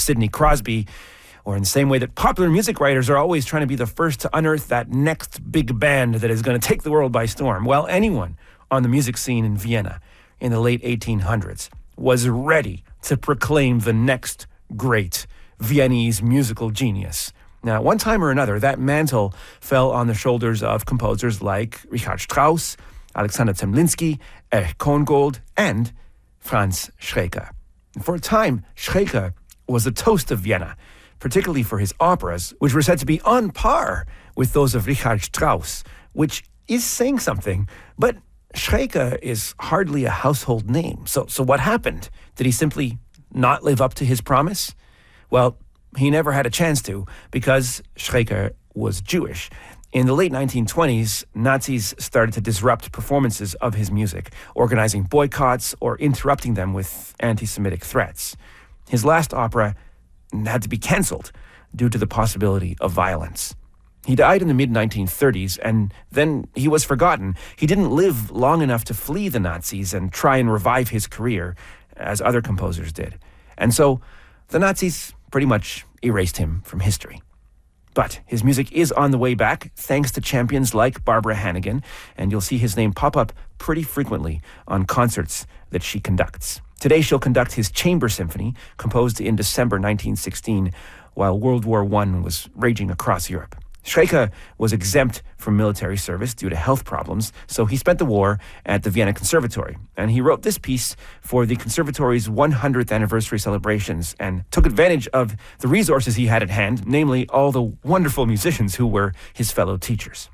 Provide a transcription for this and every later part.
Sidney Crosby, or in the same way that popular music writers are always trying to be the first to unearth that next big band that is going to take the world by storm. Well, anyone on the music scene in Vienna in the late 1800s was ready to proclaim the next great Viennese musical genius. Now, at one time or another, that mantle fell on the shoulders of composers like Richard Strauss, Alexander Zemlinsky, Erich Korngold, and Franz Schreker. For a time, Schreker was the toast of Vienna, particularly for his operas, which were said to be on par with those of Richard Strauss, which is saying something. But Schreker is hardly a household name. So what happened? Did he simply not live up to his promise? Well, he never had a chance to, because Schreker was Jewish. In the late 1920s, Nazis started to disrupt performances of his music, organizing boycotts or interrupting them with anti-Semitic threats. His last opera had to be cancelled due to the possibility of violence. He died in the mid-1930s, and then he was forgotten. He didn't live long enough to flee the Nazis and try and revive his career, as other composers did. And so the Nazis pretty much erased him from history. But his music is on the way back, thanks to champions like Barbara Hannigan, and you'll see his name pop up pretty frequently on concerts that she conducts. Today she'll conduct his Chamber Symphony, composed in December 1916, while World War I was raging across Europe. Schreker was exempt from military service due to health problems, so he spent the war at the Vienna Conservatory. And he wrote this piece for the Conservatory's 100th anniversary celebrations and took advantage of the resources he had at hand, namely all the wonderful musicians who were his fellow teachers.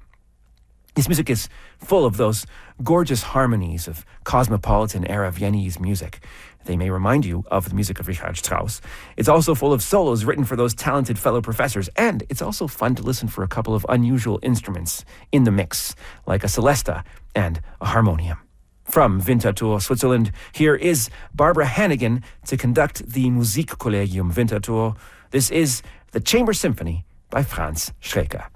His music is full of those gorgeous harmonies of cosmopolitan-era Viennese music. They may remind you of the music of Richard Strauss. It's also full of solos written for those talented fellow professors, and it's also fun to listen for a couple of unusual instruments in the mix, like a celesta and a harmonium. From Winterthur, Switzerland, here is Barbara Hannigan to conduct the Musikkollegium Winterthur. This is the Chamber Symphony by Franz Schreker.